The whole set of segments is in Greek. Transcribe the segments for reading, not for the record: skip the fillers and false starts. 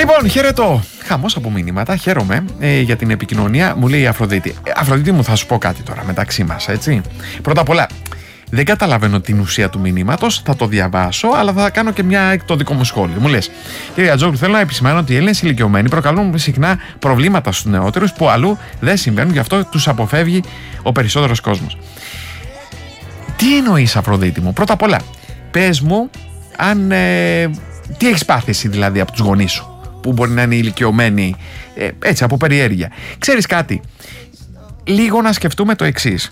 Λοιπόν, χαιρετώ. Χαμός από μηνύματα. Χαίρομαι για την επικοινωνία. Μου λέει η Αφροδίτη. Αφροδίτη μου, θα σου πω κάτι τώρα μεταξύ μας, έτσι. Πρώτα απ' όλα, δεν καταλαβαίνω την ουσία του μηνύματος. Θα το διαβάσω, αλλά θα κάνω και το δικό μου σχόλιο. Μου λες, κύριε Ατζόγλου, θέλω να επισημάνω ότι οι Έλληνες ηλικιωμένοι προκαλούν συχνά προβλήματα στους νεότερους που αλλού δεν συμβαίνουν, γι' αυτό τους αποφεύγει ο περισσότερος κόσμος. Τι εννοείς, Αφροδίτη μου? Πρώτα απ' όλα, πες μου αν. Τι έχεις πάθει εσύ δηλαδή από τους γονείς σου, που μπορεί να είναι ηλικιωμένοι, έτσι από περιέργεια? Ξέρεις κάτι, λίγο να σκεφτούμε το εξής,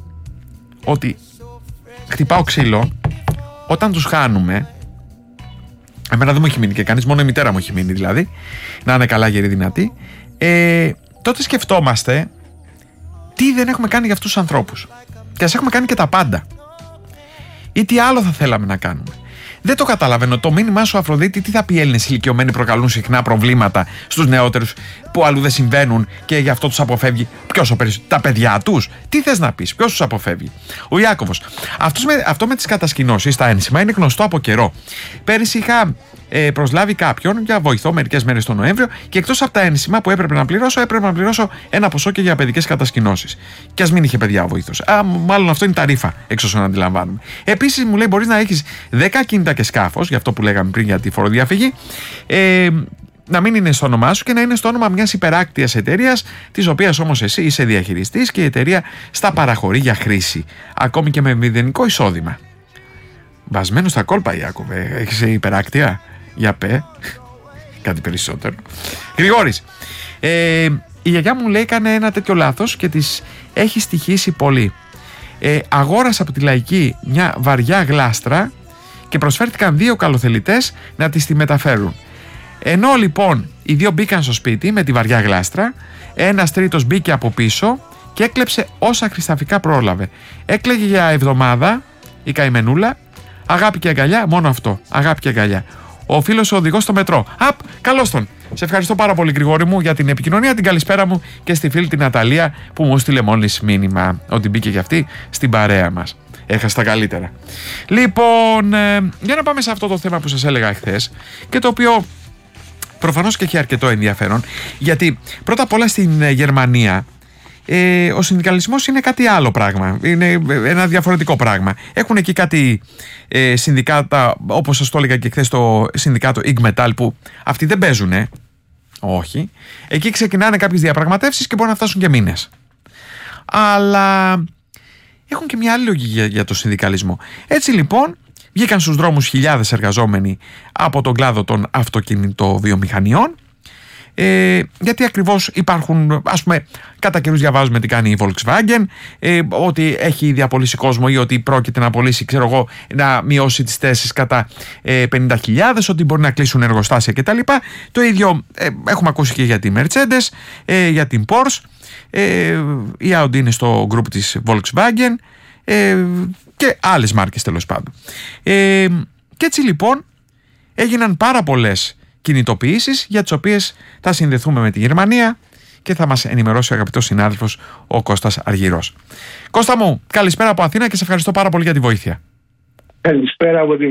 ότι χτυπάω ξύλο όταν τους χάνουμε. Εμένα δεν μου έχει μείνει και κανείς, μόνο η μητέρα μου έχει μείνει δηλαδή, να είναι καλά γερή δυνατή. Τότε σκεφτόμαστε τι δεν έχουμε κάνει για αυτούς τους ανθρώπους, και ας έχουμε κάνει και τα πάντα, ή τι άλλο θα θέλαμε να κάνουμε. Δεν το καταλαβαίνω. Το μήνυμά σου, Αφροδίτη, τι θα πει? Οι Έλληνες ηλικιωμένοι προκαλούν συχνά προβλήματα στους νεότερους που αλλού δεν συμβαίνουν και γι' αυτό τους αποφεύγει. Ποιος ο περισσότερος? Τα παιδιά τους? Τι θες να πεις? Ποιος τους αποφεύγει? Ο Ιάκωβος. Αυτό με τις κατασκηνώσεις, τα ένσημα, είναι γνωστό από καιρό. Πέρυσι είχα προσλάβει κάποιον για βοηθό μερικές μέρες τον Νοέμβριο και εκτός από τα ένσημα που έπρεπε να πληρώσω ένα ποσό και για παιδικές κατασκηνώσεις. Και ας μην είχε παιδιά ο βοηθός. Μάλλον αυτό είναι τα ρήφα, εξ όσων αντιλαμβάνομαι. Επίσης μου λέει, μπορείς να έχεις 10 κινητά και σκάφος, για αυτό που λέγαμε πριν για τη φοροδιαφυγή, να μην είναι στο όνομά σου και να είναι στο όνομα μιας υπεράκτιας εταιρείας, της οποίας όμως εσύ είσαι διαχειριστής και η εταιρεία στα παραχωρεί για χρήση, ακόμη και με μηδενικό εισόδημα. Βασμένο στα κόλπα, Ιάκωβε. Έχεις υπεράκτια? Για πέ. Κάτι περισσότερο. Γρηγόρης. Η γιαγιά μου λέει έκανε ένα τέτοιο λάθος και της έχει στοιχήσει πολύ. Αγόρασα από τη Λαϊκή μια βαριά γλάστρα και προσφέρθηκαν 2 καλοθελητές να της τη μεταφέρουν. Ενώ λοιπόν οι 2 μπήκαν στο σπίτι με τη βαριά γλάστρα, ένας τρίτος μπήκε από πίσω και έκλεψε όσα χρησταφικά πρόλαβε. Έκλαιγε για εβδομάδα η καημενούλα. Αγάπη και αγκαλιά, μόνο αυτό. Αγάπη και αγκαλιά. Ο φίλος ο οδηγός στο μετρό. Καλώς τον. Σε ευχαριστώ πάρα πολύ, Γρηγόρη μου, για την επικοινωνία. Την καλησπέρα μου και στη φίλη την Ναταλία που μου στείλε μόλις μήνυμα ότι μπήκε και αυτή στην παρέα μας. Έχασε τα καλύτερα. Λοιπόν, για να πάμε σε αυτό το θέμα που σας έλεγα εχθές και το οποίο προφανώς και έχει αρκετό ενδιαφέρον, γιατί πρώτα απ' όλα στην Γερμανία ο συνδικαλισμός είναι κάτι άλλο πράγμα. Είναι ένα διαφορετικό πράγμα. Έχουν εκεί κάτι συνδικάτα, όπως σας το έλεγα και χθες, το συνδικάτο IG Metall, που αυτοί δεν παίζουνε. Όχι. Εκεί ξεκινάνε κάποιες διαπραγματεύσεις και μπορεί να φτάσουν και μήνες. Αλλά έχουν και μια άλλη λογική για το συνδικαλισμό. Έτσι λοιπόν βγήκαν στους δρόμους χιλιάδες εργαζόμενοι από τον κλάδο των αυτοκινητοβιομηχανιών. Γιατί ακριβώς υπάρχουν, ας πούμε, κατά καιρούς διαβάζουμε τι κάνει η Volkswagen, ότι έχει ήδη απολύσει κόσμο ή ότι πρόκειται να απολύσει, ξέρω εγώ, να μειώσει τις θέσεις κατά 50.000, ότι μπορεί να κλείσουν εργοστάσια κτλ. Το ίδιο έχουμε ακούσει και για τη Mercedes, για την Porsche, η Audi είναι στο group της Volkswagen και άλλες μάρκες τέλος πάντων. Και έτσι λοιπόν έγιναν πάρα πολλές κινητοποιήσεις για τις οποίες θα συνδεθούμε με τη Γερμανία και θα μας ενημερώσει ο αγαπητός συνάδελφος ο Κώστας Αργυρός. Κώστα μου, καλησπέρα από Αθήνα και σε ευχαριστώ πάρα πολύ για τη βοήθεια. Καλησπέρα από τη